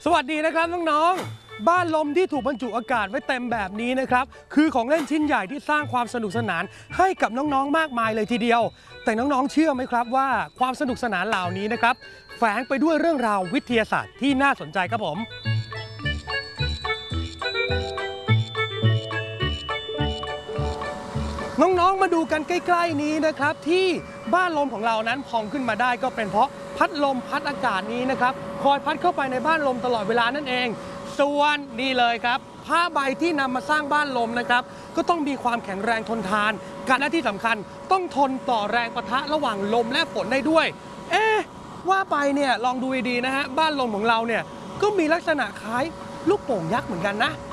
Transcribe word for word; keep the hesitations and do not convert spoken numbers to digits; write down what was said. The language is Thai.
สวัสดีนะครับน้องๆบ้านลมที่ถูกบรรจุอากาศไว้เต็มแบบนี้นะครับคือของเล่นชิ้นใหญ่ที่สร้างความสนุกสนานให้กับน้องๆมากมายเลยทีเดียวแต่น้องๆเชื่อไหมครับว่าความสนุกสนานเหล่านี้นะครับแฝงไปด้วยเรื่องราววิทยาศาสตร์ที่น่าสนใจครับผมน้องๆมาดูกันใกล้ๆนี้นะครับที่บ้านลมของเรานั้นพองขึ้นมาได้ก็เป็นเพราะพัดลมพัดอากาศนี้นะครับคอยพัดเข้าไปในบ้านลมตลอดเวลานั่นเองส่วนนี่เลยครับผ้าใบที่นำมาสร้างบ้านลมนะครับก็ต้องมีความแข็งแรงทนทานการและที่สำคัญต้องทนต่อแรงปะทะระหว่างลมและฝนได้ด้วยเอ๊ะว่าไปเนี่ยลองดูดีๆนะฮะบ้านลมของเราเนี่ยก็มีลักษณะคล้ายลูกโป่งยักษ์เหมือนกันนะ